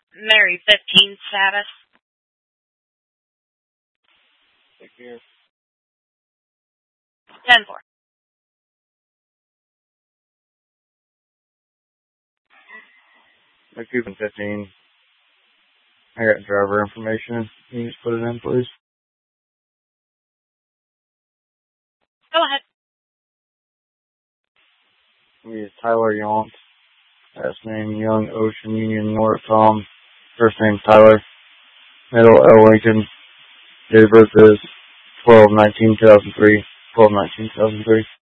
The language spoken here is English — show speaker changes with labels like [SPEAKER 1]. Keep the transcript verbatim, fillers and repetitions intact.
[SPEAKER 1] Mary fifteen status.
[SPEAKER 2] Take care.
[SPEAKER 1] ten four.
[SPEAKER 2] McCuban fifteen. I got driver information. Can you just put it in, please?
[SPEAKER 1] Go ahead.
[SPEAKER 2] We have Tyler Yount. Last name Young Ocean Union North Tom. First name Tyler. Middle L Lincoln. Date of birth is twelve nineteen two thousand three. twelve nineteen two thousand three.